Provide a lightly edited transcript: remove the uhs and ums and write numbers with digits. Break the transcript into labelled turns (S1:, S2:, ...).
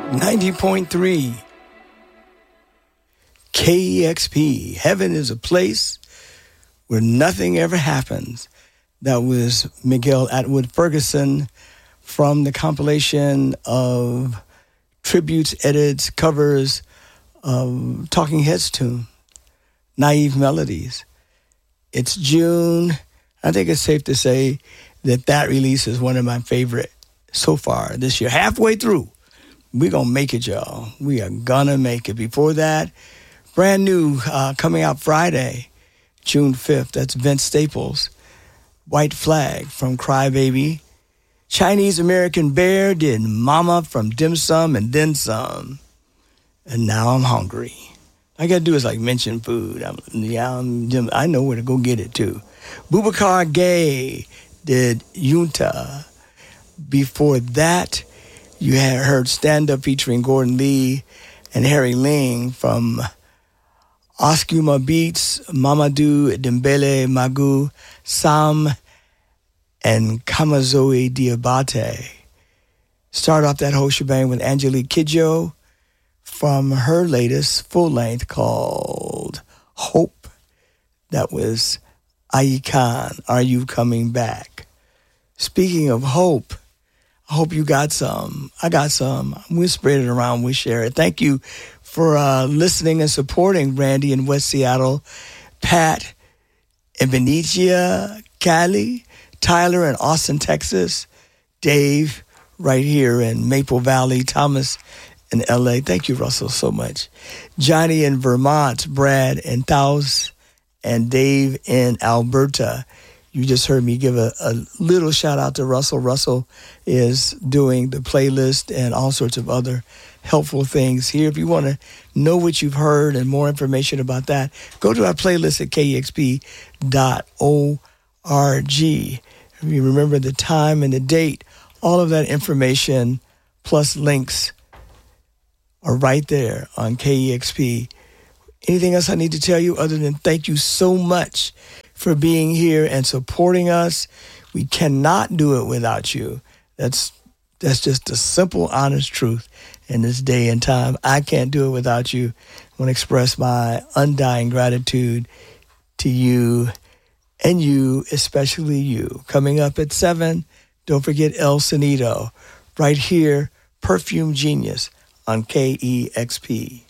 S1: 90.3 KEXP. Heaven is a place where nothing ever happens. That was Miguel Atwood Ferguson from the compilation of tributes, edits, covers of Talking Heads tune, Naive Melodies. It's June. I think it's safe to say that release is one of my favorite so far this year. Halfway through. We're going to make it, y'all. We are going to make it. Before that, brand new, coming out Friday, June 5th. That's Vince Staples, White Flag from Crybaby. Chinese American Bear did Mama from Dim Sum and Then Some. And now I'm hungry. All I got to do is mention food. I know where to go get it too. Boubacar Gay did Yunta. Before that, you had heard Stand Up featuring Gordon Lee and Harry Ling from Oskuma Beats, Mamadou Dembele Magu, Sam, and Kamazoe Diabate. Start off that whole shebang with Angelique Kidjo from her latest full-length called Hope. That was Ayi Khan, Are You Coming Back? Speaking of hope, I hope you got some. I got some. We'll spread it around. We'll share it. Thank you for listening and supporting Randy in West Seattle, Pat in Benicia, Cali, Tyler in Austin, Texas, Dave right here in Maple Valley, Thomas in L.A. Thank you, Russell, so much. Johnny in Vermont, Brad in Taos, and Dave in Alberta. You just heard me give a little shout out to Russell. Russell is doing the playlist and all sorts of other helpful things here. If you want to know what you've heard and more information about that, go to our playlist at kexp.org. If you remember the time and the date, all of that information plus links are right there on KEXP. Anything else I need to tell you other than thank you so much for being here and supporting us? We cannot do it without you. That's just the simple, honest truth in this day and time. I can't do it without you. I want to express my undying gratitude to you, and you, especially you. Coming up at 7, don't forget El Sonido, right here, Perfume Genius on KEXP.